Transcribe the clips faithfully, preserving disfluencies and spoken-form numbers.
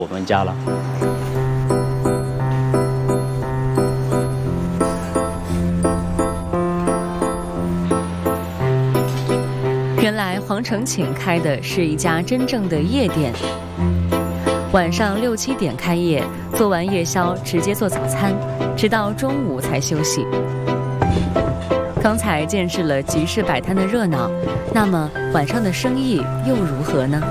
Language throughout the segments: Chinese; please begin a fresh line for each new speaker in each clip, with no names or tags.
我们家了。
原来黄承请开的是一家真正的夜店，晚上六七点开业，做完夜宵直接做早餐，直到中午才休息。刚才见识了集市摆摊的热闹，那么晚上的生意又如何呢？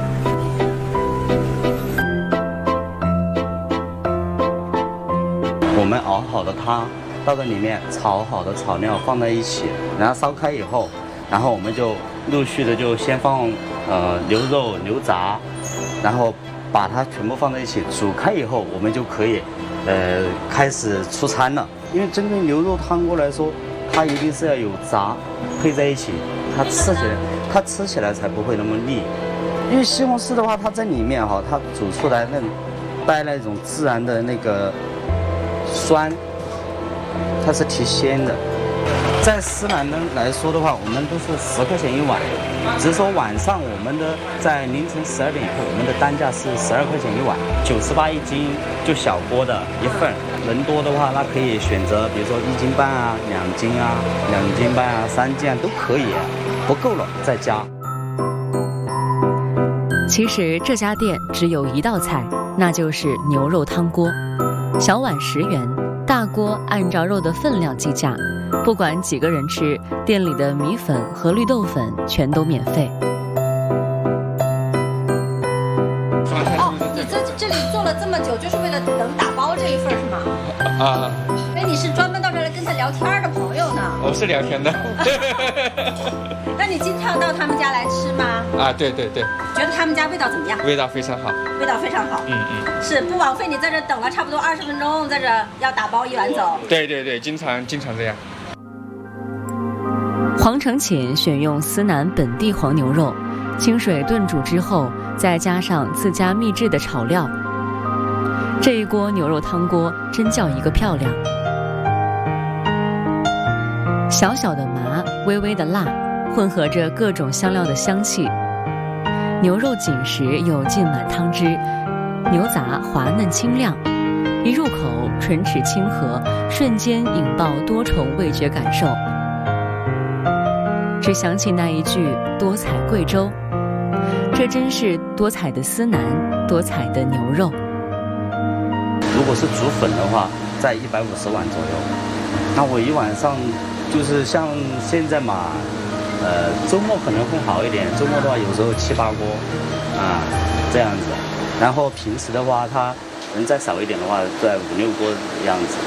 我们熬好的汤倒在里面，炒好的草料放在一起，然后烧开以后，然后我们就陆续的就先放呃牛肉、牛杂，然后把它全部放在一起煮开以后，我们就可以呃开始出餐了。因为真正牛肉汤锅来说，它一定是要有杂配在一起，它吃起来它吃起来才不会那么腻。因为西红柿的话，它在里面哈，它煮出来那带那种自然的那个酸，它是提鲜的。在思南呢来说的话，我们都是十块钱一碗，只是说晚上我们的在凌晨十二点以后，我们的单价是十二块钱一碗，九十八一斤，就小锅的一份。人多的话，那可以选择，比如说一斤半啊、两斤啊、两斤半啊、三斤啊都可以，不够了再加。
其实这家店只有一道菜，那就是牛肉汤锅，小碗十元，大锅按照肉的分量计价，不管几个人吃，店里的米粉和绿豆粉全都免费。
哦，你在这里做了这么久，就是为了等打包这一份是吗？
啊，
哎，你是专门到这儿来跟他聊天的朋友呢？
我是聊天的。
那你经常到他们家来吃吗？
啊，对对对。
觉得他们家味道怎么样？
味道非常好。
味道非常好。
嗯嗯。
是不枉费你在这等了差不多二十分钟，在这要打包一碗走。
对对对，经常经常这样。
黄承请选用思南本地黄牛肉，清水炖煮之后，再加上自家秘制的炒料，这一锅牛肉汤锅真叫一个漂亮。小小的麻，微微的辣，混合着各种香料的香气。牛肉紧实又浸满汤汁，牛杂滑嫩清亮，一入口唇齿清和，瞬间引爆多重味觉感受。只想起那一句多彩贵州，这真是多彩的思南，多彩的牛肉。
如果是煮粉的话，在一百五十碗左右。那我一晚上就是像现在嘛，呃，周末可能会好一点。周末的话，有时候七八锅，啊，这样子。然后平时的话，它人再少一点的话，在五六锅的样子。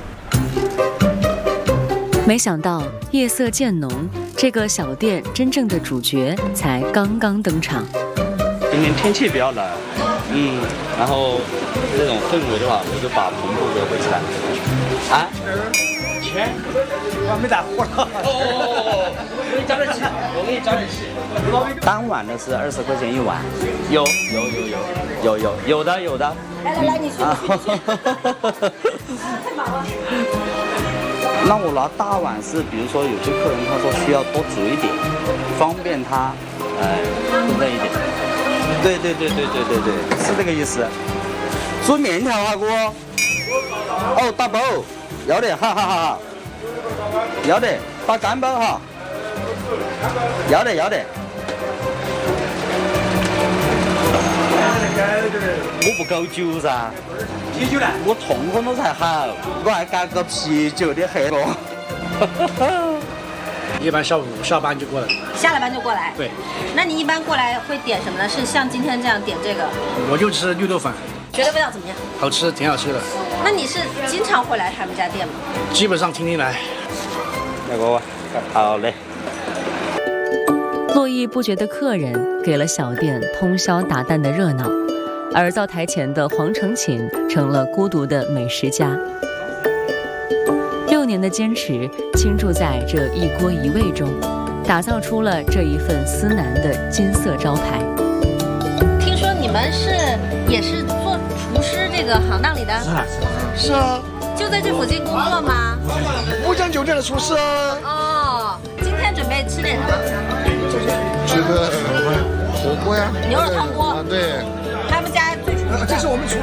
没想到夜色渐浓，这个小店真正的主角才刚刚登场。
今天天气比较冷，嗯，然后这种氛围的话，我就把篷布给回来。啊？钱？我没打货了。哦，我给你加点气，我给你加点气。当晚的是二十块钱一碗，有有有有有有有的有的。
来来来，你去。啊，太忙了。
那我拿大碗是，比如说有些客人他说需要多煮一点，方便他，呃，那一点。对对对对对对对，是这个意思。煮面条啊哥。哦，打包，要得，哈哈哈哈。要得，打干包哈。要得要得。我不搞酒噻。啤酒呢？我痛风了才好，我还搞个啤酒的黑咯。
一般下午下班就过来。
下了班就过来。
对。
那你一般过来会点什么呢？是像今天这样点这个？
我就吃绿豆粉。
觉得味道怎么样？
好吃，挺好吃的。
那你是经常会来他们家店吗？
基本上天天来。
那个，好嘞。
络绎不绝的客人给了小店通宵达旦的热闹。而灶台前的黄承请成了孤独的美食家。六年的坚持倾注在这一锅一味中，打造出了这一份思南的金色招牌。
听说你们是也是做厨师这个行当里的？
是啊，是啊。
就在这附近工作吗？
乌江酒店的厨师啊。
哦，今天准备吃点什么？
吃个火锅呀，
牛肉汤锅。
啊，对。
他们家最出名的。
这是我们厨